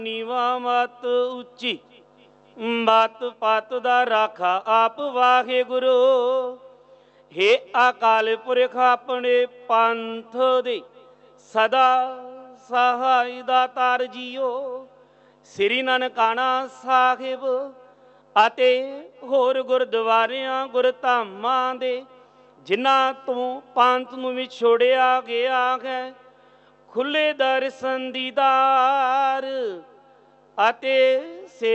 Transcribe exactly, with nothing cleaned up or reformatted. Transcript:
ਨੀਵਾ ਮਤ ਉੱਚੀ ਬਾਤ ਪਤ ਦਾ ਰਾਖਾ ਆਪ ਵਾਹਿਗੁਰੂ। ਹੇ ਅਕਾਲ ਪੁਰਖ ਆਪਣੇ ਪੰਥ ਦੇ ਸਦਾ ਸਹਾਈ ਦਾਤਾਰ ਜੀਓ। ਸ੍ਰੀ ਨਨਕਾਣਾ ਸਾਹਿਬ ਅਤੇ ਹੋਰ ਗੁਰਦੁਆਰਿਆਂ ਗੁਰਧਾਮਾਂ ਦੇ ਜਿਨ੍ਹਾਂ ਤੋਂ ਪੰਥ ਨੂੰ ਵਿਛੋੜਿਆ ਗਿਆ ਹੈ, ਖੁੱਲੇ ਦਰਸ਼ਨ ਦੀਦਾਰ ਅਤੇ